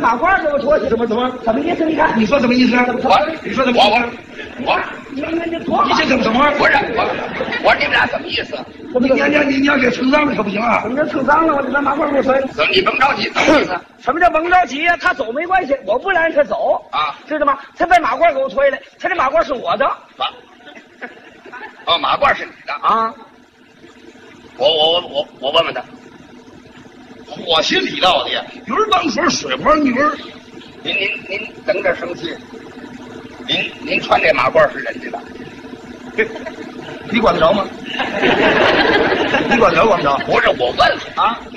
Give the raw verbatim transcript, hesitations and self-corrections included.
马褂给我脱去， 怎么怎么什么意思？你看， 你说什么意思？ 我你说什么？ 我我我， 你你你脱你这怎么怎么？ 不是我，我说你们俩什么意思？ 你你你你要给蹭脏了可不行啊！ 怎么就蹭脏了？我就把马褂给我脱了。 怎么你甭着急，什么意思？ 什么叫甭着急呀？他走没关系，我不让他走啊， 知道吗？他把马褂给我脱下来，他这马褂是我的马哦，马褂是你的啊。 我我我我我问问他， 我心里道的，有人当水水花女儿， 您您您等着生气，您您穿这马褂是人家的， 你管得着吗？你管得着管不着？ 不是我问问啊，